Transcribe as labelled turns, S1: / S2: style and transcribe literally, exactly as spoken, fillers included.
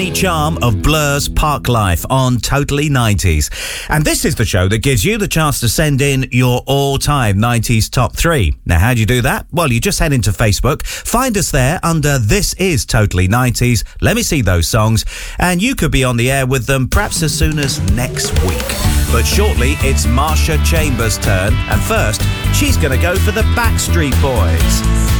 S1: Charm of Blur's Park Life on Totally nineties. And this is the show that gives you the chance to send in your all-time nineties top three. Now, how do you do that? Well, you just head into Facebook, find us there under This Is Totally nineties. Let me see those songs, and you could be on the air with them perhaps as soon as next week. But shortly, it's Marsha Chambers' turn, and first, she's going to go for the Backstreet Boys.